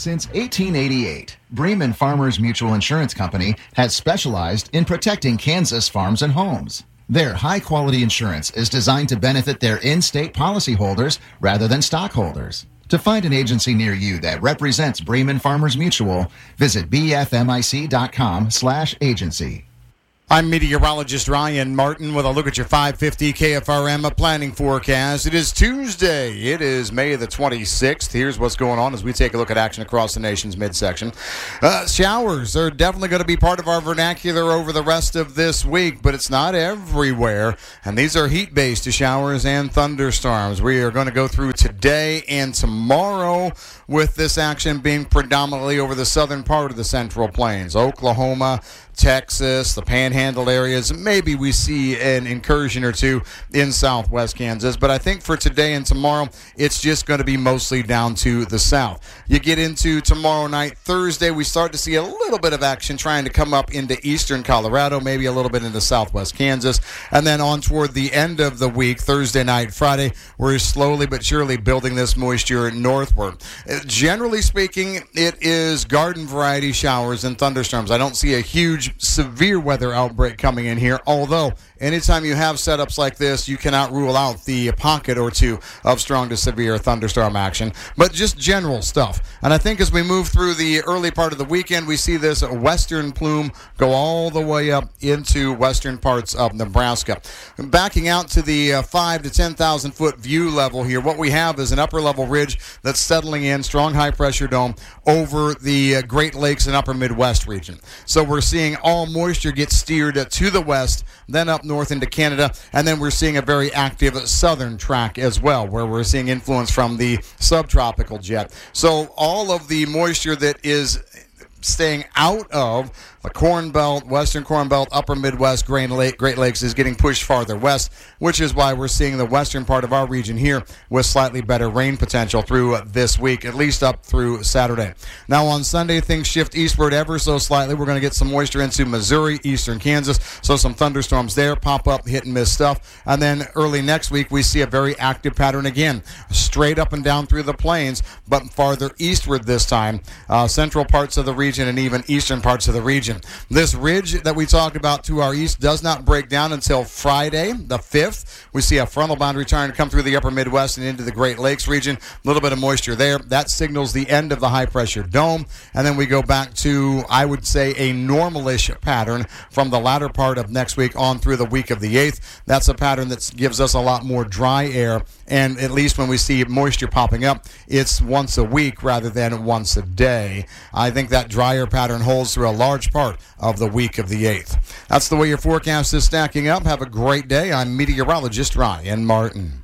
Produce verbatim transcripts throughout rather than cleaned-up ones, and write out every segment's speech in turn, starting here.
Since eighteen eighty-eight, Bremen Farmers Mutual Insurance Company has specialized in protecting Kansas farms and homes. Their high-quality insurance is designed to benefit their in-state policyholders rather than stockholders. To find an agency near you that represents Bremen Farmers Mutual, visit b f m i c dot com slash agency. I'm meteorologist Ryan Martin with a look at your five fifty K F R M planning forecast. It is Tuesday. It is May the twenty-sixth. Here's what's going on as we take a look at action across the nation's midsection. Uh, showers are definitely going to be part of our vernacular over the rest of this week, but it's not everywhere. And these are heat-based showers and thunderstorms. We are going to go through today and tomorrow with this action being predominantly over the southern part of the Central Plains, Oklahoma, Texas, the Panhandle areas. Maybe we see an incursion or two in southwest Kansas, but I think for today and tomorrow, it's just going to be mostly down to the south. You get into tomorrow night, Thursday, we start to see a little bit of action trying to come up into eastern Colorado, maybe a little bit into southwest Kansas, and then on toward the end of the week, Thursday night, Friday, we're slowly but surely building this moisture northward. Generally speaking, it is garden variety showers and thunderstorms. I don't see a huge severe weather outbreak coming in here, although anytime you have setups like this, you cannot rule out the pocket or two of strong to severe thunderstorm action, but just general stuff. And I think as we move through the early part of the weekend, we see this western plume go all the way up into western parts of Nebraska. Backing out to the uh, five to ten thousand foot view level here, what we have is an upper level ridge that's settling in, strong high pressure dome over the uh, Great Lakes and upper Midwest region. So we're seeing all moisture get steered to the west, then up north into Canada, and then we're seeing a very active southern track as well, where we're seeing influence from the subtropical jet. So all of the moisture that is staying out of the Corn Belt, Western Corn Belt, Upper Midwest, Great Lakes is getting pushed farther west, which is why we're seeing the western part of our region here with slightly better rain potential through this week, at least up through Saturday. Now on Sunday, things shift eastward ever so slightly. We're going to get some moisture into Missouri, eastern Kansas, so some thunderstorms there, pop up, hit and miss stuff. And then early next week, we see a very active pattern again, straight up and down through the plains, but farther eastward this time, uh, central parts of the region and even eastern parts of the region. This ridge that we talked about to our east does not break down until Friday, the fifth. We see a frontal boundary trying to come through the upper Midwest and into the Great Lakes region. A little bit of moisture there. That signals the end of the high-pressure dome. And then we go back to, I would say, a normal-ish pattern from the latter part of next week on through the week of the eighth. That's a pattern that gives us a lot more dry air. And at least when we see moisture popping up, it's once a week rather than once a day. I think that drier pattern holds through a large part of the week of the eighth. That's the way your forecast is stacking up. Have a great day. I'm meteorologist Ryan Martin.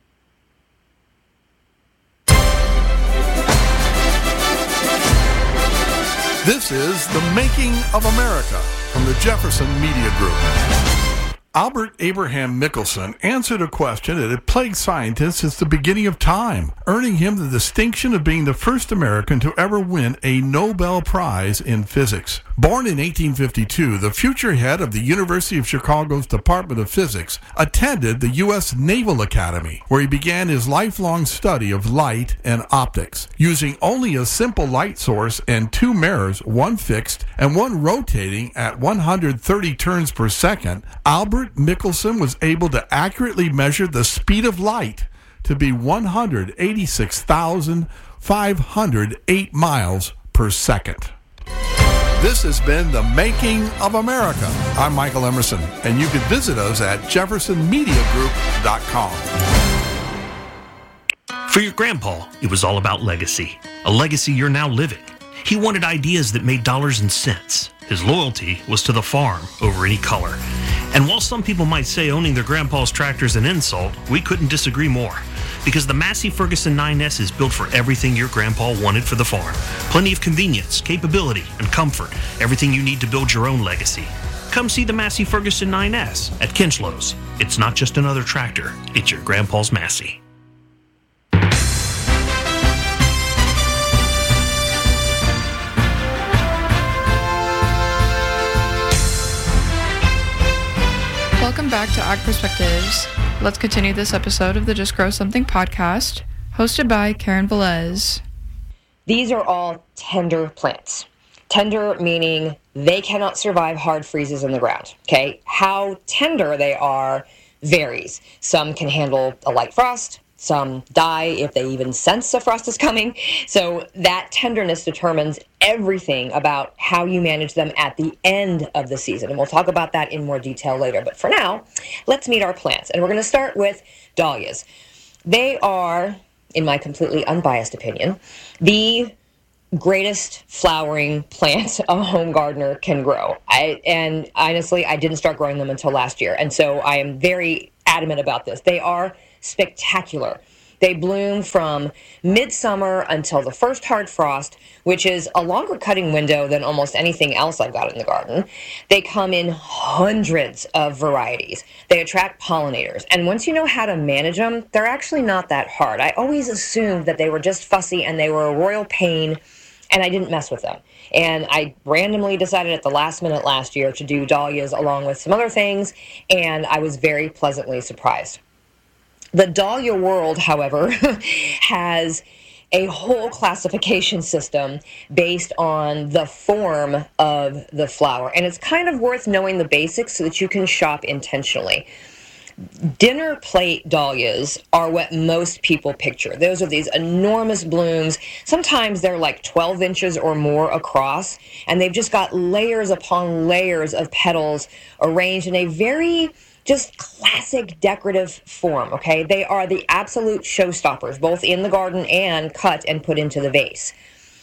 This is The Making of America from the Jefferson Media Group. Albert Abraham Michelson answered a question that had plagued scientists since the beginning of time, earning him the distinction of being the first American to ever win a Nobel Prize in physics. Born in eighteen fifty-two, the future head of the University of Chicago's Department of Physics attended the U S Naval Academy, where he began his lifelong study of light and optics. Using only a simple light source and two mirrors, one fixed and one rotating at one hundred thirty turns per second, Albert Michelson was able to accurately measure the speed of light to be one hundred eighty-six thousand five hundred eight miles per second. This has been The Making of America. I'm Michael Emerson, and you can visit us at jefferson media group dot com. For your grandpa, it was all about legacy, a legacy you're now living. He wanted ideas that made dollars and cents. His loyalty was to the farm over any color. And while some people might say owning their grandpa's tractor is an insult, we couldn't disagree more. Because the Massey Ferguson nine S is built for everything your grandpa wanted for the farm. Plenty of convenience, capability, and comfort. Everything you need to build your own legacy. Come see the Massey Ferguson nine S at Kinchlows. It's not just another tractor, it's your grandpa's Massey. Welcome back to Ag Perspectives. Let's continue this episode of the Just Grow Something podcast, hosted by Karen Velez. These are all tender plants. Tender meaning they cannot survive hard freezes in the ground, okay? How tender they are varies. Some can handle a light frost. Some die if they even sense a frost is coming. So that tenderness determines everything about how you manage them at the end of the season. And we'll talk about that in more detail later. But for now, let's meet our plants. And we're going to start with dahlias. They are, in my completely unbiased opinion, the greatest flowering plant a home gardener can grow. I, and honestly, I didn't start growing them until last year. And so I am very adamant about this. They are spectacular. They bloom from midsummer until the first hard frost, which is a longer cutting window than almost anything else I've got in the garden. They come in hundreds of varieties. They attract pollinators. And once you know how to manage them, they're actually not that hard. I always assumed that they were just fussy and they were a royal pain, and I didn't mess with them. And I randomly decided at the last minute last year to do dahlias along with some other things, and I was very pleasantly surprised. The dahlia world, however, has a whole classification system based on the form of the flower. And it's kind of worth knowing the basics so that you can shop intentionally. Dinner plate dahlias are what most people picture. Those are these enormous blooms. Sometimes they're like twelve inches or more across, and they've just got layers upon layers of petals arranged in a very just classic decorative form, okay? They are the absolute showstoppers, both in the garden and cut and put into the vase.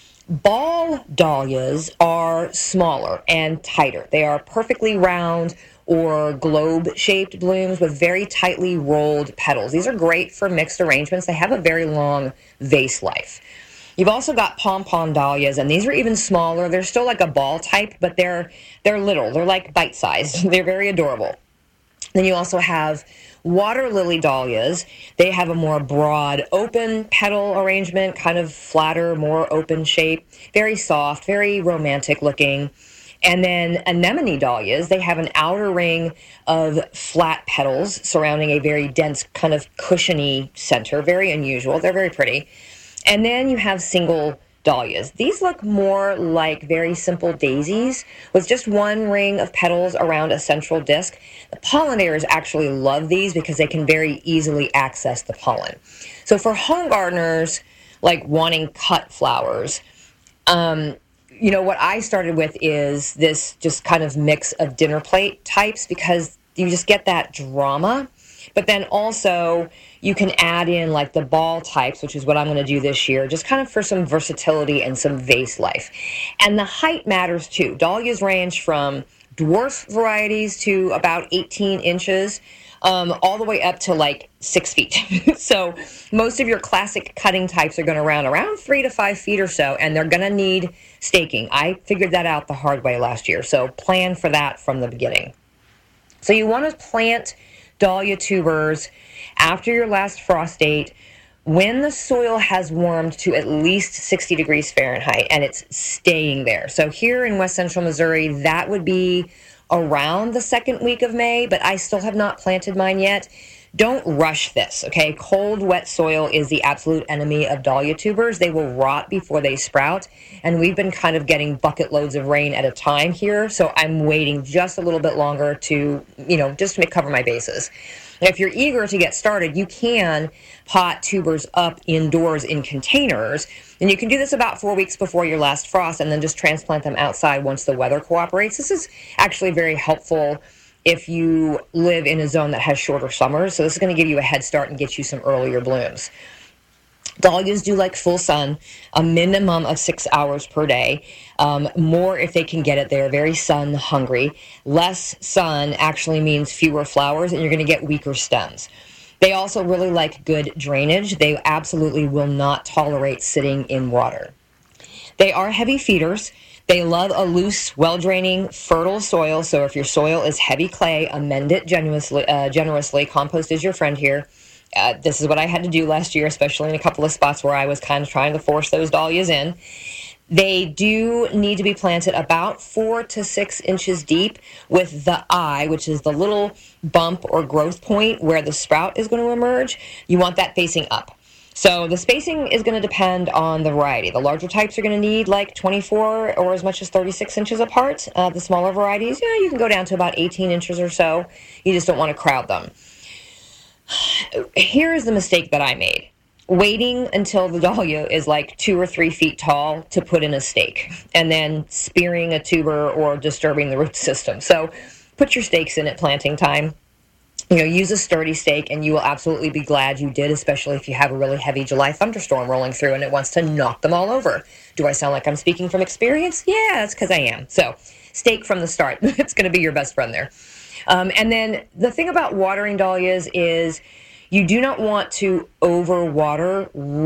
Ball dahlias are smaller and tighter. They are perfectly round or globe-shaped blooms with very tightly rolled petals. These are great for mixed arrangements. They have a very long vase life. You've also got pom-pom dahlias, and these are even smaller. They're still like a ball type, but they're they're little. They're like bite-sized. They're very adorable. Then you also have water lily dahlias. They have a more broad, open petal arrangement, kind of flatter, more open shape, very soft, very romantic looking. And then anemone dahlias, they have an outer ring of flat petals surrounding a very dense, kind of cushiony center, very unusual. They're very pretty. And then you have single dahlias. These look more like very simple daisies with just one ring of petals around a central disc. The pollinators actually love these because they can very easily access the pollen. So for home gardeners, like wanting cut flowers, um, you know, what I started with is this just kind of mix of dinner plate types because you just get that drama. But then also you can add in like the ball types, which is what I'm going to do this year, just kind of for some versatility and some vase life. And the height matters too. Dahlias range from dwarf varieties to about eighteen inches, um, all the way up to like six feet. So most of your classic cutting types are going to run around three to five feet or so, and they're going to need staking. I figured that out the hard way last year, so plan for that from the beginning. So you want to plant dahlia tubers after your last frost date when the soil has warmed to at least sixty degrees Fahrenheit and it's staying there. So here in West Central Missouri, that would be around the second week of May, but I still have not planted mine yet. Don't rush this, okay? Cold, wet soil is the absolute enemy of dahlia tubers. They will rot before they sprout, and we've been kind of getting bucket loads of rain at a time here, so I'm waiting just a little bit longer to, you know, just to make, cover my bases. If you're eager to get started, you can pot tubers up indoors in containers, and you can do this about four weeks before your last frost and then just transplant them outside once the weather cooperates. This is actually very helpful if you live in a zone that has shorter summers, so this is going to give you a head start and get you some earlier blooms. Dahlias do like full sun, a minimum of six hours per day. Um, more if they can get it. They're very sun hungry. Less sun actually means fewer flowers, and you're going to get weaker stems. They also really like good drainage. They absolutely will not tolerate sitting in water. They are heavy feeders. They love a loose, well-draining, fertile soil. So if your soil is heavy clay, amend it generously. Uh, generously. Compost is your friend here. Uh, this is what I had to do last year, especially in a couple of spots where I was kind of trying to force those dahlias in. They do need to be planted about four to six inches deep with the eye, which is the little bump or growth point where the sprout is going to emerge. You want that facing up. So the spacing is going to depend on the variety. The larger types are going to need like twenty-four or as much as thirty-six inches apart. Uh, the smaller varieties, yeah, you can go down to about eighteen inches or so. You just don't want to crowd them. Here's the mistake that I made. Waiting until the dahlia is like two or three feet tall to put in a stake, and then spearing a tuber or disturbing the root system. So put your stakes in at planting time. You know, use a sturdy stake, and you will absolutely be glad you did, especially if you have a really heavy July thunderstorm rolling through and it wants to knock them all over. Do I sound like I'm speaking from experience? Yeah, that's because I am. So stake from the start. It's going to be your best friend there. Um, and then the thing about watering dahlias is you do not want to overwater